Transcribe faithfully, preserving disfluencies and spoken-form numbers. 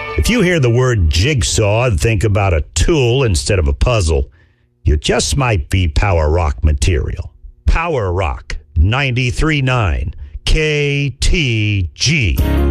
If you hear the word jigsaw and think about a tool instead of a puzzle, you just might be Power Rock material. Power Rock ninety-three point nine K T G.